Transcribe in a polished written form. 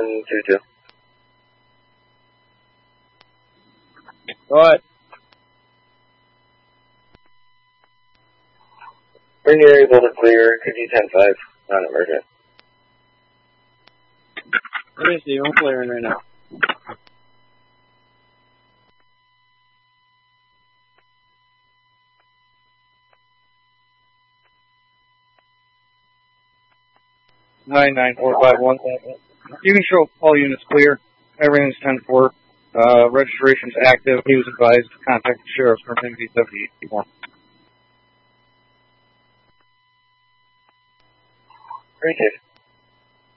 122. Go ahead. When you're able to clear, could you 10-5, non-emergent? What is the I'm clearing right now? Nine 451. You can show all units clear. Everything's 10-4. Registration's active. He was advised to contact the sheriff from MD-71. Great, Dave.